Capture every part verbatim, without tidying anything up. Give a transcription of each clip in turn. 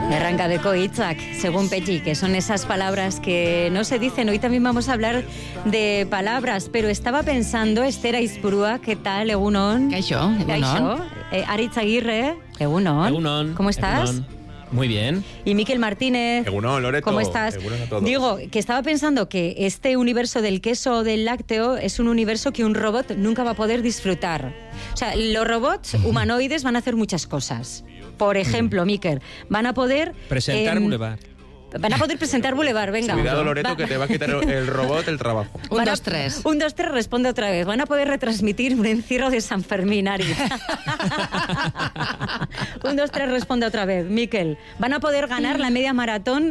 Errankadeko hitzak, según Petty, que son esas palabras que no se dicen. Hoy también vamos a hablar de palabras, pero estaba pensando, Esther Aizpurua, ¿qué tal, Egunon? Kaixo, Egunon. Kaixo. Eh, Aritz Aguirre, Egunon. Egunon. ¿Cómo estás? Egunon. Muy bien. Y Miquel Martínez. Egunon, Loreto. ¿Cómo estás? Egunon a todos. Digo, que estaba pensando que este universo del queso o del lácteo es un universo que un robot nunca va a poder disfrutar. O sea, los robots humanoides van a hacer muchas cosas. Por ejemplo, Miquel, van a poder... Presentar eh, Boulevard. Van a poder presentar Boulevard, venga. Cuidado, Loreto, Va- que te va a quitar el robot el trabajo. Un, Van a- dos, tres. Un, dos, tres, responde otra vez. Van a poder retransmitir un encierro de San Fermín, Ari. Un, dos, tres, responde otra vez. Miquel, van a poder ganar la media maratón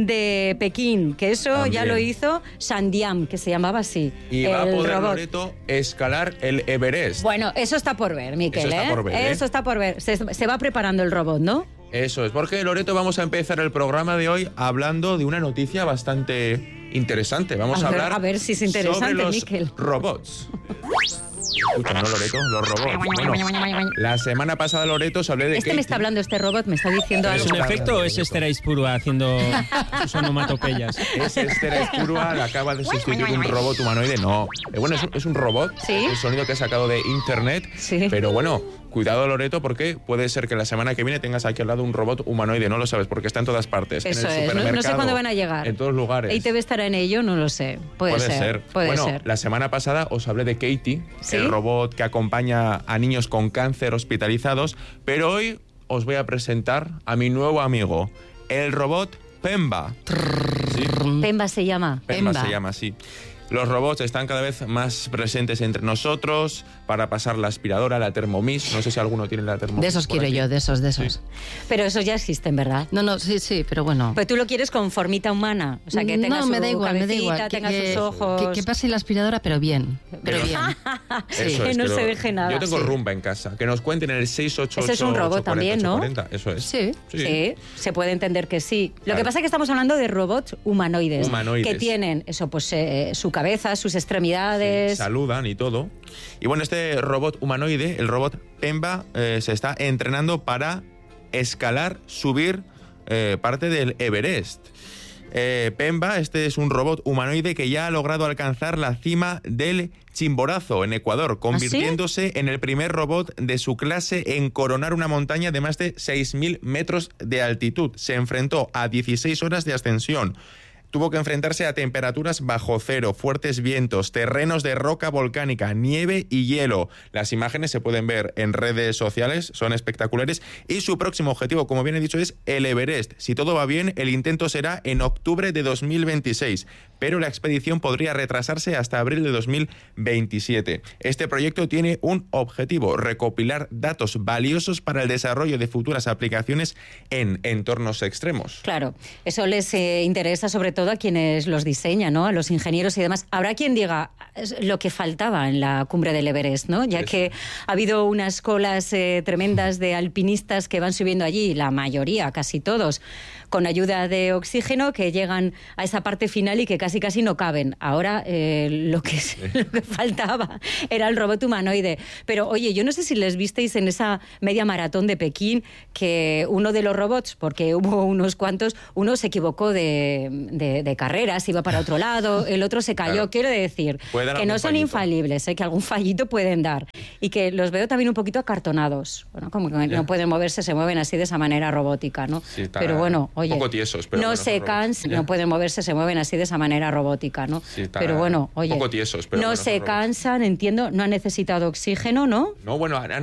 de Pekín, que eso También. ya lo hizo Sandiam, que se llamaba así. Y va a el poder, robot. Loreto, escalar el Everest. Bueno, eso está por ver, Miquel. Eso está ¿eh? por ver, ¿eh? Eso está por ver. Se, se va preparando el robot, ¿no? Eso es, porque, Loreto, vamos a empezar el programa de hoy hablando de una noticia bastante interesante. Vamos a, A ver, hablar a ver si es interesante, sobre los Miquel. robots. Escucha, ¿no, Loreto? Los robots. Bueno, la semana pasada, Loreto, os hablé de Este me Katie. está hablando, este robot me está diciendo ¿Es algo. un efecto o es Esther Aizpurua haciendo sus onomatopeyas? Es Esther Aizpurua, la acaba de sustituir un robot humanoide. No, Eh, bueno, es un, es un robot, Sí. el sonido que he sacado de internet. Sí. Pero bueno, cuidado, Loreto, porque puede ser que la semana que viene tengas aquí al lado un robot humanoide. No lo sabes, porque está en todas partes. Eso en el es, no- no sé supermercado, cuándo van a llegar. En todos lugares. ¿E I Te Be estará en ello? No lo sé. Puede, ser. Puede bueno, ser. la semana pasada os hablé de Katie, ¿Sí? el robot que acompaña a niños con cáncer hospitalizados, pero hoy os voy a presentar a mi nuevo amigo, el robot Pemba. ¿Sí? Pemba se llama. Pemba Pemba. se llama así. Los robots están cada vez más presentes entre nosotros para pasar la aspiradora, la Thermomix. No sé si alguno tiene la Thermomix. De esos por quiero aquí. yo, de esos, de esos. Pero esos ya existen, ¿verdad? No, no, sí, sí, pero bueno. Pero tú lo quieres con formita humana. O sea, que tenga no, su me da igual, me da cabecita, igual. tenga que, sus ojos. Que, que pase la aspiradora, pero bien. Pero bien. Sí. Eso que es, no que se lo- deje nada. Yo tengo Sí. rumba en casa. Que nos cuenten en el seis ocho ocho. Ese es un robot ocho cuarenta, también, ¿no? ocho cuarenta. Eso es. Sí. Sí, se puede entender que sí. Lo Claro. que pasa es que estamos hablando de robots humanoides, Humanoides. que tienen eso, pues eh, su cabeza, sus extremidades. Saludan y todo. Y bueno, este robot humanoide, el robot Pemba, eh, se está entrenando para escalar, subir eh, parte del Everest. Eh, Pemba, este es un robot humanoide que ya ha logrado alcanzar la cima del Chimborazo en Ecuador, convirtiéndose en el primer robot de su clase en coronar una montaña de más de seis mil metros de altitud. Se enfrentó a dieciséis horas de ascensión. Tuvo que enfrentarse a temperaturas bajo cero, fuertes vientos, terrenos de roca volcánica, nieve y hielo. Las imágenes se pueden ver en redes sociales, son espectaculares. Y su próximo objetivo, como bien he dicho, es el Everest. Si todo va bien, el intento será en octubre de dos mil veintiséis, pero la expedición podría retrasarse hasta abril de dos mil veintisiete. Este proyecto tiene un objetivo: recopilar datos valiosos para el desarrollo de futuras aplicaciones en entornos extremos. Claro, eso les eh, interesa sobre todo a quienes los diseñan, ¿no? A los ingenieros y demás. Habrá quien diga es lo que faltaba en la cumbre del Everest, ¿no? Ya Eso. que ha habido unas colas eh, tremendas de alpinistas que van subiendo allí, la mayoría, casi todos, con ayuda de oxígeno, que llegan a esa parte final y que casi casi no caben. Ahora eh, lo, que, lo que faltaba era el robot humanoide. Pero oye, yo no sé si les visteis en esa media maratón de Pekín que uno de los robots, porque hubo unos cuantos, uno se equivocó de, de, de carreras, iba para otro lado, el otro se cayó. Claro. Quiero decir Puede dar que no algún son fallito. infalibles, ¿eh? Que algún fallito pueden dar. Y que los veo también un poquito acartonados. Bueno, como que Ya. no pueden moverse, se mueven así de esa manera robótica, ¿no? Sí, está pero bueno, un oye, poco tiesos, pero no bueno, se son robots. cansan, Ya. no pueden moverse, se mueven así de esa manera robótica, ¿no? Sí, está pero bueno, un oye, poco tiesos, pero no bueno, se son robots. cansan, entiendo, no han necesitado oxígeno, ¿no? No, bueno, han